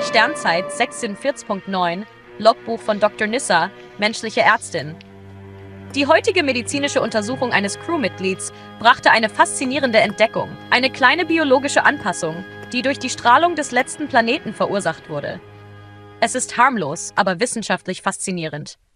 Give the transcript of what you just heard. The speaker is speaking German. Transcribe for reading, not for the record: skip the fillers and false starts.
Sternzeit 46.9, Logbuch von Dr. Nissa, menschliche Ärztin. Die heutige medizinische Untersuchung eines Crewmitglieds brachte eine faszinierende Entdeckung, eine kleine biologische Anpassung, die durch die Strahlung des letzten Planeten verursacht wurde. Es ist harmlos, aber wissenschaftlich faszinierend.